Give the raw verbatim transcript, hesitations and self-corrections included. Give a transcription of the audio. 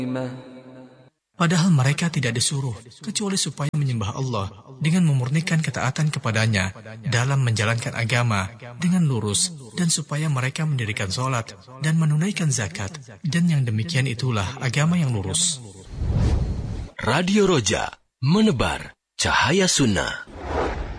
Padahal mereka tidak disuruh kecuali supaya menyembah Allah dengan memurnikan ketaatan kepadanya dalam menjalankan agama dengan lurus, dan supaya mereka mendirikan sholat dan menunaikan zakat, dan yang demikian itulah agama yang lurus. Radio Roja, menebar cahaya sunnah.